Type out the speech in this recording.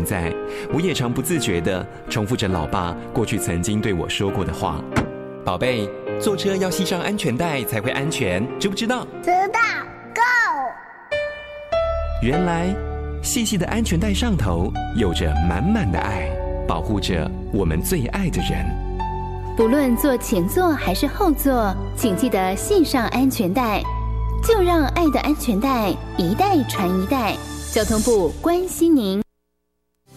现在，我也常不自觉地重复着老爸过去曾经对我说过的话。宝贝，坐车要系上安全带才会安全，知不知道？ 知道。Go！ 原来细细的安全带上头有着满满的爱，保护着我们最爱的人。 不论坐前座还是后座，请记得系上安全带，就让爱的安全带一代传一代。交通部关心您。